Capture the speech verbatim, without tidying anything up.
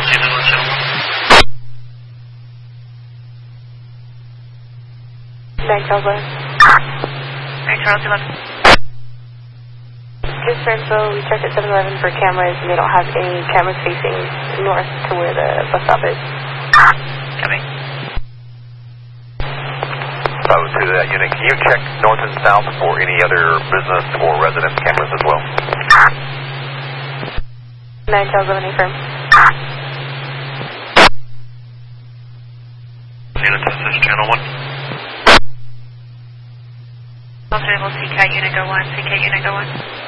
nine Charles eleven. nine Charles eleven. Just for info, we checked at seven eleven for cameras, and they don't have any cameras facing north to where the bus stop is. Copy. So to that unit, can you check north and south for any other business or resident cameras as well? nine Charles eleven, affirm. Unit, this is channel one. Also able C K unit go one, C K unit go one.